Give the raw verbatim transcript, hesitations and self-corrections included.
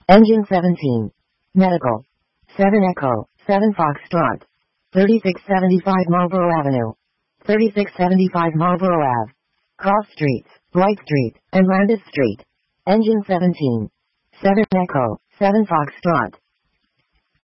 Engine seventeen. Medical. seven Echo, seven Foxtrot. thirty-six seventy-five Marlborough Avenue. thirty-six seventy-five Marlborough Ave. Cross Streets, Bright Street, and Landis Street. Engine seventeen. seven Echo, seven Foxtrot.